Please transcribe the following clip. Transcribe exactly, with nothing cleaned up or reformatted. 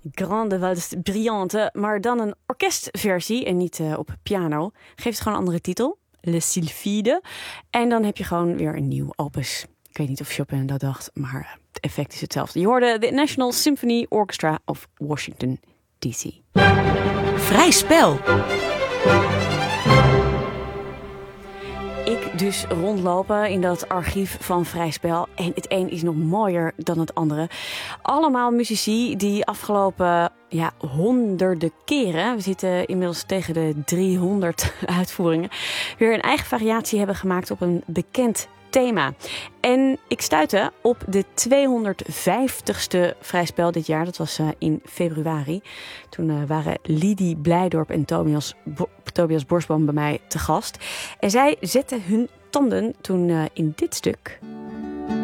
Grande Valse Brillante, maar dan een orkestversie en niet uh, op piano. Geeft het gewoon een andere titel. Le Sylphide. En dan heb je gewoon weer een nieuw opus. Ik weet niet of Chopin dat dacht, maar het effect is hetzelfde. Je hoorde de National Symphony Orchestra of Washington D C. Vrij spel. Ik dus rondlopen in dat archief van Vrij Spel. En het een is nog mooier dan het andere. Allemaal muzici die afgelopen ja, honderden keren, we zitten inmiddels tegen de driehonderd uitvoeringen, weer een eigen variatie hebben gemaakt op een bekend thema. En ik stuitte op de tweehonderdvijftigste Vrij Spel dit jaar. Dat was uh, in februari. Toen uh, waren Lidie Blijdorp en Tobias, Bo- Tobias Borsboom bij mij te gast. En zij zetten hun tanden toen uh, in dit stuk.